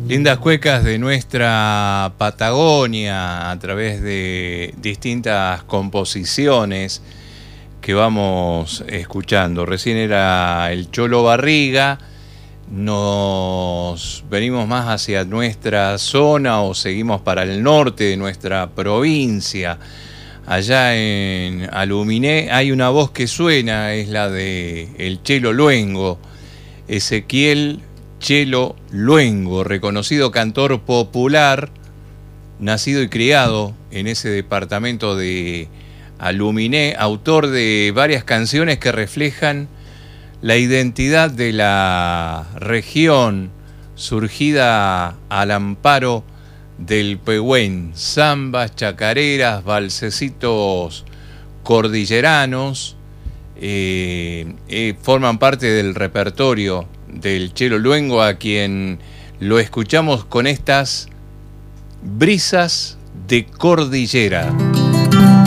Lindas cuecas de nuestra Patagonia a través de distintas composiciones que vamos escuchando. Recién era el Cholo Barriga. Nos venimos más hacia nuestra zona o seguimos para el norte de nuestra provincia. Allá en Aluminé hay una voz que suena, es la de el Chelo Luengo, Ezequiel Chelo Luengo, reconocido cantor popular, nacido y criado en ese departamento de Aluminé, autor de varias canciones que reflejan la identidad de la región, surgida al amparo del Pehuen, zambas, chacareras, valsecitos cordilleranos, forman parte del repertorio del Chelo Luengo, a quien lo escuchamos con estas brisas de cordillera.